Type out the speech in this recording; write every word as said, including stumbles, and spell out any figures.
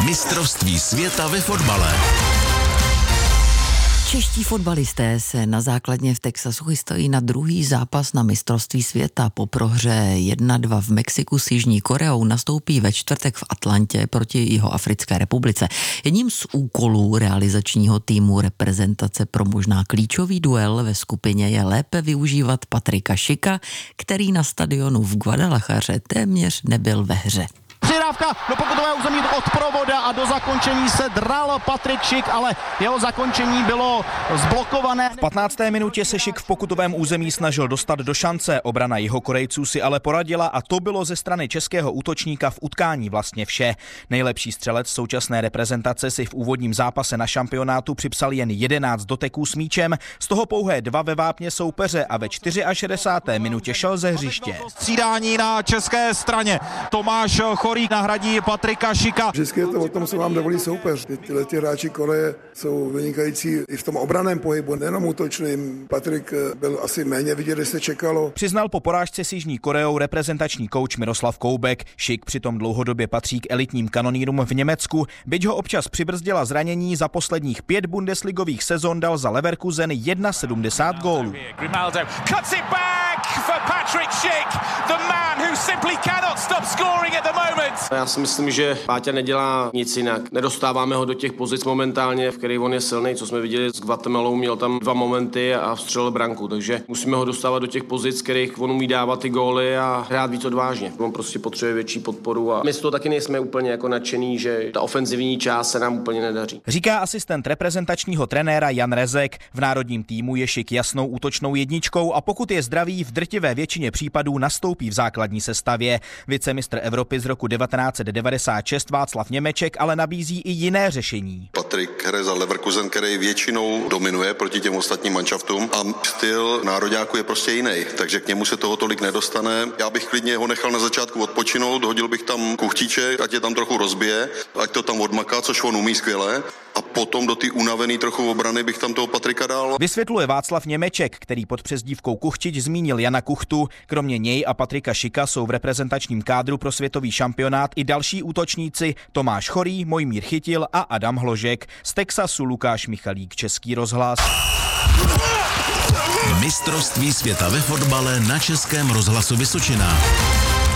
Mistrovství světa ve fotbale. Čeští fotbalisté se na základně v Texasu chystají na druhý zápas na mistrovství světa. Po prohře jedna dva v Mexiku s Jižní Koreou nastoupí ve čtvrtek v Atlantě proti Jihoafrické republice. Jedním z úkolů realizačního týmu reprezentace pro možná klíčový duel ve skupině je lépe využívat Patrika Schicka, který na stadionu v Guadalajaře téměř nebyl ve hře. Přihrávka do pokutového území od provoda a do zakončení se dral Patrik Schick, ale jeho zakončení bylo zblokované. V patnácté minutě se Schick v pokutovém území snažil dostat do šance. Obrana Jihokorejců si ale poradila a to bylo ze strany českého útočníka v utkání vlastně vše. Nejlepší střelec současné reprezentace si v úvodním zápase na šampionátu připsal jen jedenáct doteků s míčem, z toho pouhé dva ve vápně soupeře a ve šedesáté čtvrté minutě šel ze hřiště. Střídání na české straně. Tomáš Chorík nahradí Patrika Schicka. Vždycky je to o tom, co vám dovolí soupeř. Tyhle ty hráči Koreje jsou vynikající i v tom obranném pohybu, nejenom útočným. Patrik byl asi méně vidět, než se čekalo. Přiznal po porážce s Jižní Koreou reprezentační kouč Miroslav Koubek. Schick přitom dlouhodobě patří k elitním kanonýrům v Německu. Byť ho občas přibrzdila zranění, za posledních pět bundesligových sezon dal za Leverkusen sedmdesát jedna gólů. Grimaldo cuts it back for Patrick Schick, the man who simply cannot stop scoring at the moment. Já si myslím, že Páťa nedělá nic jinak. Nedostáváme ho do těch pozic momentálně, v kterých on je silný, co jsme viděli s Guatemalou, měl tam dva momenty a vstřelil branku, takže musíme ho dostávat do těch pozic, v kterých on umí dávat ty góly a hrát víc odvážně. On prostě potřebuje větší podporu a my z toho taky nejsme úplně jako nadšený, že ta ofenzivní část se nám úplně nedaří. Říká asistent reprezentačního trenéra Jan Rezek. V národním týmu je Schick jasnou útočnou jedničkou a pokud je zdravý, v drtivé většině případů nastoupí v základní sestavě. Vicemistr Evropy z roku devatenáct set devadesát šest Václav Němeček ale nabízí i jiné řešení. Patrik hraje za Leverkusen, který většinou dominuje proti těm ostatním manšaftům a styl nároďáku je prostě jiný, takže k němu se toho tolik nedostane. Já bych klidně ho nechal na začátku odpočinout, hodil bych tam Kuchtíček, ať je tam trochu rozbije, ať to tam odmaká, což on umí skvěle. A potom do ty unavený trochu obrany bych tam toho Patrika dal. Vysvětluje Václav Němeček, který pod přezdívkou Kuchtič zmínil Jana Kuchtu. Kromě něj a Patrika Schicka jsou v reprezentačním kádru pro světový šampionát i další útočníci Tomáš Chorý, Mojmír Chytil a Adam Hložek. Z Texasu Lukáš Michalík, Český rozhlas. Mistrovství světa ve fotbale na Českém rozhlasu Vysočina.